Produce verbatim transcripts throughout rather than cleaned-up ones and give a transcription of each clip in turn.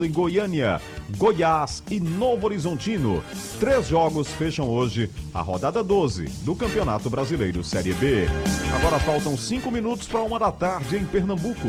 Em Goiânia, Goiás e Novo Horizontino. Três jogos fecham hoje a rodada doze do Campeonato Brasileiro Série B. Agora faltam cinco minutos para uma da tarde em Pernambuco.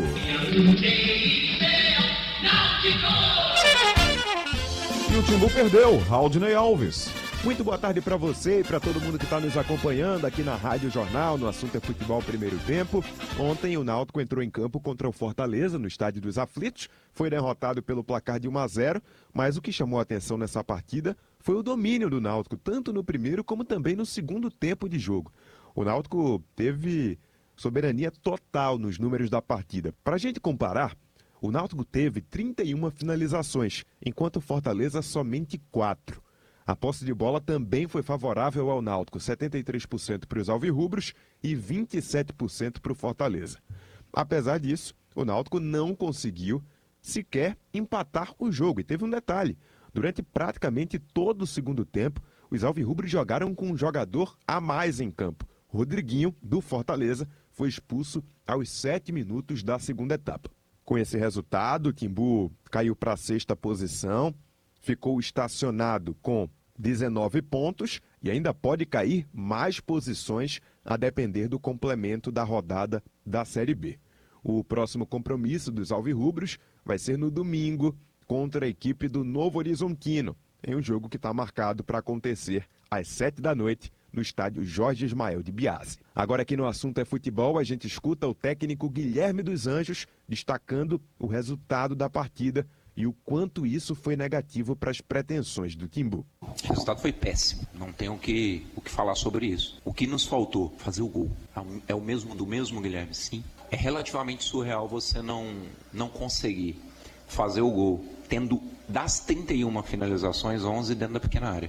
E o Timbu perdeu, Raudinei Alves. Muito boa tarde para você e para todo mundo que está nos acompanhando aqui na Rádio Jornal, no assunto é futebol primeiro tempo. Ontem o Náutico entrou em campo contra o Fortaleza, no Estádio dos Aflitos, foi derrotado pelo placar de um a zero, mas o que chamou a atenção nessa partida foi o domínio do Náutico, tanto no primeiro como também no segundo tempo de jogo. O Náutico teve soberania total nos números da partida. Para a gente comparar, o Náutico teve trinta e uma finalizações, enquanto o Fortaleza somente quatro. A posse de bola também foi favorável ao Náutico, setenta e três por cento para os alvirrubros e vinte e sete por cento para o Fortaleza. Apesar disso, o Náutico não conseguiu sequer empatar o jogo. E teve um detalhe, durante praticamente todo o segundo tempo, os alvirrubros jogaram com um jogador a mais em campo. Rodriguinho, do Fortaleza, foi expulso aos sete minutos da segunda etapa. Com esse resultado, o Timbu caiu para a sexta posição, ficou estacionado com dezenove pontos e ainda pode cair mais posições a depender do complemento da rodada da Série B. O próximo compromisso dos alvirrubros vai ser no domingo contra a equipe do Novo Horizontino, em um jogo que está marcado para acontecer às sete da noite no estádio Jorge Ismael de Biase. Agora aqui no Assunto é Futebol, a gente escuta o técnico Guilherme dos Anjos destacando o resultado da partida e o quanto isso foi negativo para as pretensões do Timbu. O resultado foi péssimo, não tem o que, o que falar sobre isso. O que nos faltou? Fazer o gol. É o mesmo do mesmo, Guilherme? Sim. É relativamente surreal você não, não conseguir fazer o gol, tendo das trinta e uma finalizações, onze dentro da pequena área.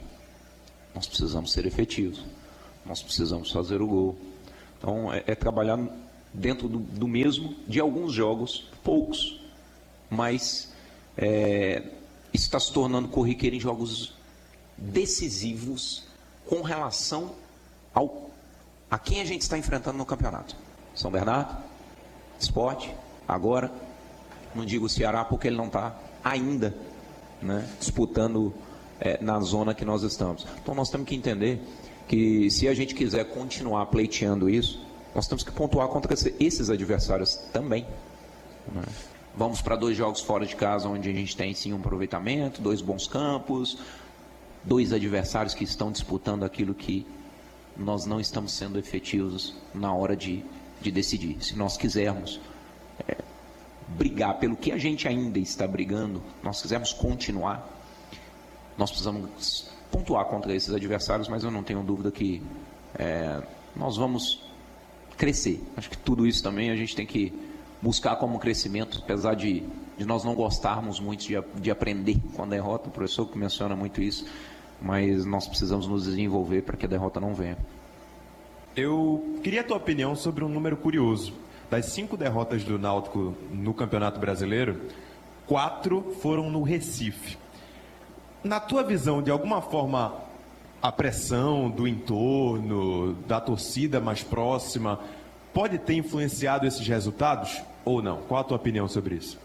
Nós precisamos ser efetivos, nós precisamos fazer o gol. Então é, é trabalhar dentro do, do mesmo de alguns jogos, poucos, mas É, isso está se tornando corriqueiro em jogos decisivos com relação ao, a quem a gente está enfrentando no campeonato. São Bernardo, Sport, agora, não digo Ceará porque ele não está ainda, né, disputando é, na zona que nós estamos. Então nós temos que entender que se a gente quiser continuar pleiteando isso, nós temos que pontuar contra esses adversários também, né? Vamos para dois jogos fora de casa, onde a gente tem sim um aproveitamento, dois bons campos, dois adversários que estão disputando aquilo que nós não estamos sendo efetivos na hora de, de decidir. Se nós quisermos é, brigar pelo que a gente ainda está brigando, nós quisermos continuar, nós precisamos pontuar contra esses adversários, mas eu não tenho dúvida que é, nós vamos crescer. Acho que tudo isso também a gente tem que buscar como crescimento, apesar de, de nós não gostarmos muito de, de aprender com a derrota, o professor que menciona muito isso, mas nós precisamos nos desenvolver para que a derrota não venha. Eu queria a tua opinião sobre um número curioso. Das cinco derrotas do Náutico no Campeonato Brasileiro, quatro foram no Recife. Na tua visão, de alguma forma, a pressão do entorno, da torcida mais próxima, pode ter influenciado esses resultados ou não? Qual a tua opinião sobre isso?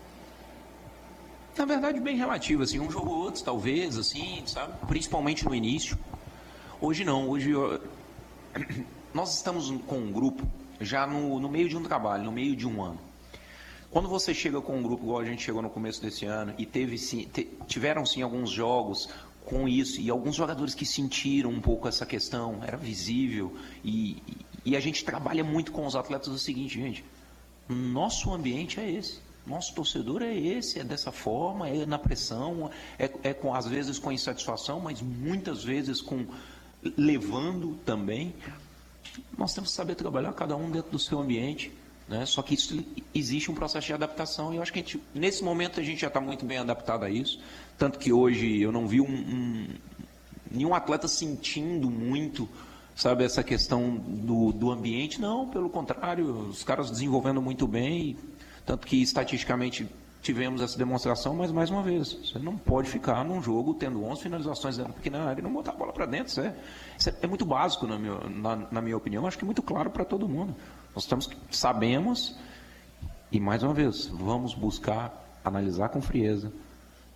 Na verdade, bem relativo, assim, um jogo ou outro, talvez, assim, sabe? Principalmente no início. Hoje não, hoje eu... nós estamos com um grupo já no, no meio de um trabalho, no meio de um ano. Quando você chega com um grupo, igual a gente chegou no começo desse ano, e teve sim, te, tiveram sim alguns jogos com isso, e alguns jogadores que sentiram um pouco essa questão, era visível, e, e a gente trabalha muito com os atletas o seguinte, gente, nosso ambiente é esse, nosso torcedor é esse, é dessa forma, é na pressão, é, é com, às vezes com insatisfação, mas muitas vezes com levando também. Nós temos que saber trabalhar cada um dentro do seu ambiente, né? Só que isso, existe um processo de adaptação, e eu acho que a gente, nesse momento a gente já está muito bem adaptado a isso, tanto que hoje eu não vi um, um, nenhum atleta sentindo muito, sabe, essa questão do, do ambiente. Não, pelo contrário, os caras desenvolvendo muito bem, tanto que estatisticamente tivemos essa demonstração, mas mais uma vez, você não pode ficar num jogo tendo onze finalizações dentro da pequena área e não botar a bola para dentro. Isso é, isso é muito básico, na minha, na, na minha opinião, acho que é muito claro para todo mundo. Nós estamos, sabemos, e mais uma vez, vamos buscar analisar com frieza,